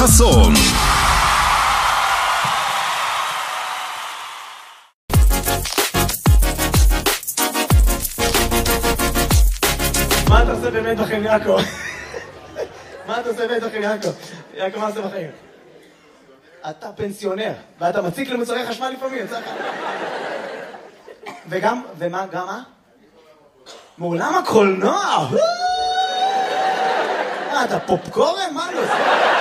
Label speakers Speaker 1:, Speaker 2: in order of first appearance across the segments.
Speaker 1: חסון.
Speaker 2: מה אתה עושה באמת בחיים, יעקב? מה אתה עושה באמת בחיים, יעקב? יעקב, מה עושה בחיים? אתה פנסיונר, ואתה מציק למוצרי חשמל לפעמים, יצא לך. וגם, ומה, גם מה? מעולם הקולנוע! אתה פופקורן? מה לא עושה?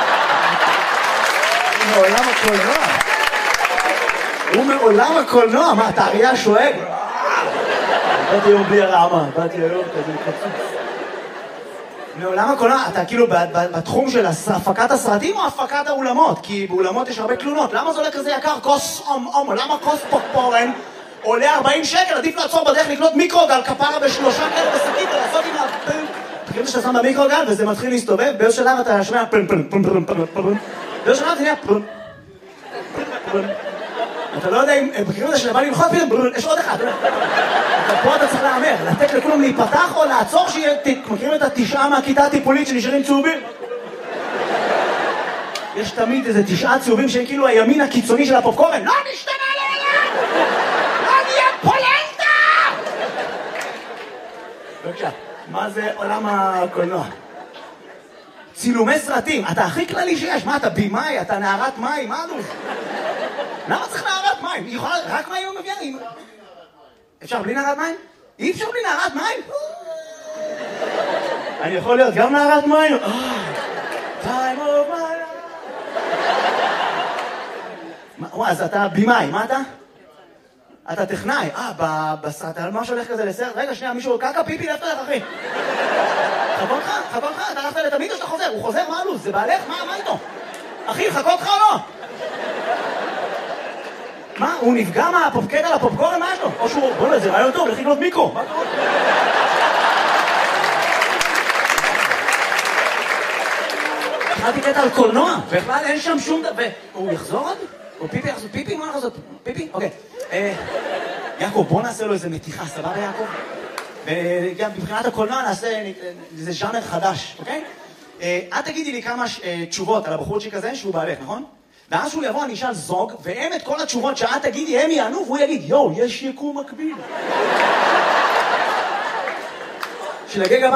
Speaker 2: מעולם הקולנוע. הוא מעולם הקולנוע, מה, אתה אריה שואג? באתי היום בלי הרעמה, באתי היום כזה קצוץ. מעולם הקולנוע, אתה כאילו בתחום של הפקת הסרטים או הפקת האולמות? כי באולמות יש הרבה תלונות. למה זה עולה כזה יקר? כוס למה כוס פופקורן עולה 40 שקל? עדיף לעצור בדרך לקנות מיקרוגל כפרה בשלושה כאלה בשקית ולעשות עם הפן. תקראו שאתה שם במיקרוגל וזה מתחיל להסתובב, באיזו שלב אתה שומע פן פן פן פן פן פן. באיזו שלב זה נהיה פן פן. אתה לא יודע אם בקריאות הזה שבא ללחוץ פתאום, יש עוד אחד. פה אתה צריך לאמר, לתת לכולם להיפתח או לעצור שיהיה, מכירים את התשעה מהכיתה הטיפולית שנשארים צהובים? יש תמיד איזה 9 צהובים שהם כאילו הימין הקיצוני של הפופקורן. לא נשתנה לעולם! לא נהיה פולנטה! בבקשה, מה זה עולם הקולנוע? צילומי סרטים, אתה הכי כללי שיש. מה, אתה בימאי, אתה נערת מים, מה זה? למה צריך נערת מים? היא יכולה, רק מים הוא מביאה? אפשר בלי נערת מים? אי אפשר בלי נערת מים? אני יכול להיות גם נערת מים? time of my life. אז אתה בימאי, מה אתה? אתה טכנאי. בסרט, על מה שהולך כזה לסרט? רגע, שנייה, מישהו קקה פיפי לאפתר לך, אחי. חכו לך, אתה הלכת לתמיד או שאתה חוזר? הוא חוזר, מה הלו"ז? זה בעלך? מה איתו? אחי, חכו אותך או לא? מה? הוא נפגע מהפופקט על הפופקורן? מה יש לו? או שהוא... בוא נראה, זה רעיון טוב, לך לקנות מיקרו. מה קורה? התחלתי קטע על קולנוע, בכלל אין שם שום דבר. הוא יחזור עוד? או פיפי יחזור? פיפי? מה יחזור? פיפי? אוקיי. יעקב, בוא נעשה לו איזה מתיחה, סבבה יעקב? וגם מבחינת הקולנוע נעשה איזה ז'אנר חדש, אוקיי? את תגידי לי כמה תשובות על הבחורצ'יק הזה שהוא בעלך, נכון? ואז שהוא יבוא, אני אשאל זוג, והם את כל התשובות שאת תגידי, הם יענו, והוא יגיד, יואו, יש יקום מקביל. שלגג הבא.